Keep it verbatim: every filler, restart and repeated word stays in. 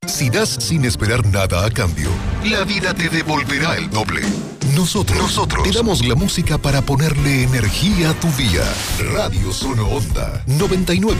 Si das sin esperar nada a cambio, la vida te devolverá el doble. Nosotros, Nosotros te damos la música para ponerle energía a tu día. Radio Sono Onda noventa y nueve.